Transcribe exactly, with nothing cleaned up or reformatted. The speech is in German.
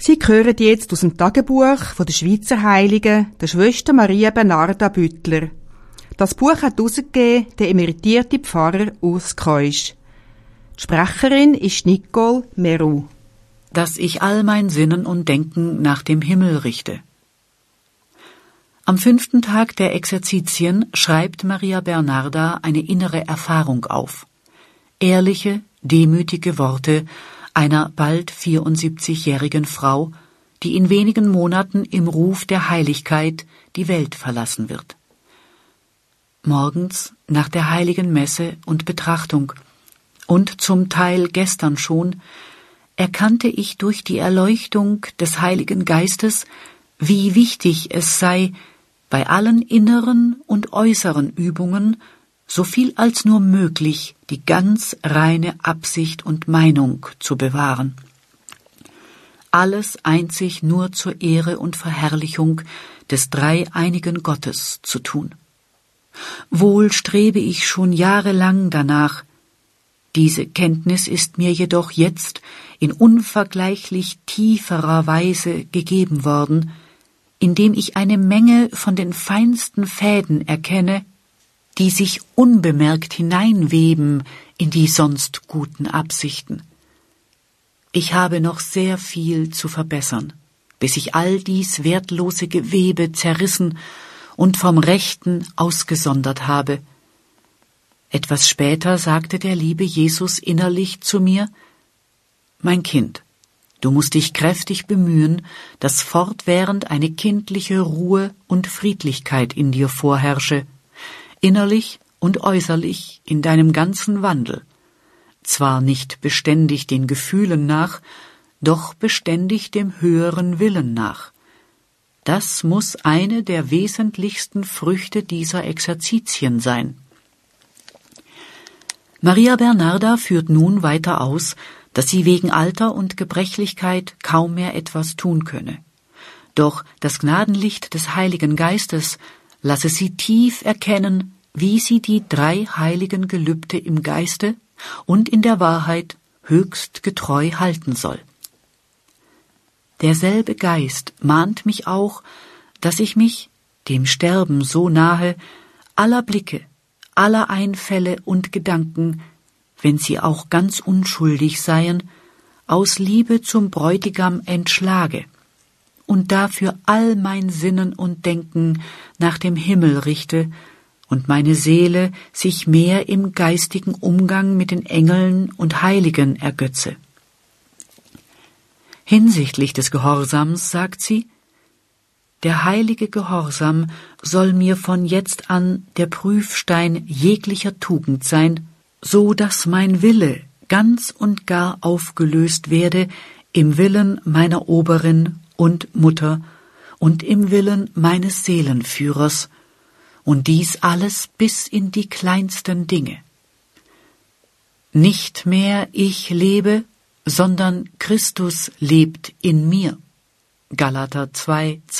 Sie hören jetzt aus dem Tagebuch von der Schweizer Heiligen, der Schwester Maria Bernarda Büttler. Das Buch hat herausgegeben der emeritierte Pfarrer Urs Keusch. Die Sprecherin ist Nicole Meru. Dass ich all mein Sinnen und Denken nach dem Himmel richte. Am fünften Tag der Exerzitien schreibt Maria Bernarda eine innere Erfahrung auf. Ehrliche, demütige Worte einer bald vierundsiebzigjährigen Frau, die in wenigen Monaten im Ruf der Heiligkeit die Welt verlassen wird. Morgens nach der heiligen Messe und Betrachtung und zum Teil gestern schon erkannte ich durch die Erleuchtung des Heiligen Geistes, wie wichtig es sei, bei allen inneren und äußeren Übungen so viel als nur möglich die ganz reine Absicht und Meinung zu bewahren. Alles einzig nur zur Ehre und Verherrlichung des dreieinigen Gottes zu tun. Wohl strebe ich schon jahrelang danach, diese Kenntnis ist mir jedoch jetzt in unvergleichlich tieferer Weise gegeben worden, indem ich eine Menge von den feinsten Fäden erkenne, die sich unbemerkt hineinweben in die sonst guten Absichten. Ich habe noch sehr viel zu verbessern, bis ich all dies wertlose Gewebe zerrissen und vom Rechten ausgesondert habe. Etwas später sagte der liebe Jesus innerlich zu mir: Mein Kind, du musst dich kräftig bemühen, dass fortwährend eine kindliche Ruhe und Friedlichkeit in dir vorherrsche, innerlich und äußerlich in deinem ganzen Wandel, zwar nicht beständig den Gefühlen nach, doch beständig dem höheren Willen nach. Das muss eine der wesentlichsten Früchte dieser Exerzitien sein. Maria Bernarda führt nun weiter aus, dass sie wegen Alter und Gebrechlichkeit kaum mehr etwas tun könne. Doch das Gnadenlicht des Heiligen Geistes lasse sie tief erkennen, wie sie die drei heiligen Gelübde im Geiste und in der Wahrheit höchst getreu halten soll. Derselbe Geist mahnt mich auch, dass ich mich, dem Sterben so nahe, aller Blicke, aller Einfälle und Gedanken, wenn sie auch ganz unschuldig seien, aus Liebe zum Bräutigam entschlage und dafür all mein Sinnen und Denken nach dem Himmel richte und meine Seele sich mehr im geistigen Umgang mit den Engeln und Heiligen ergötze. Hinsichtlich des Gehorsams sagt sie: Der heilige Gehorsam soll mir von jetzt an der Prüfstein jeglicher Tugend sein, so dass mein Wille ganz und gar aufgelöst werde im Willen meiner Oberin und Mutter und im Willen meines Seelenführers, und dies alles bis in die kleinsten Dinge. Nicht mehr ich lebe, sondern Christus lebt in mir. Galater zwei,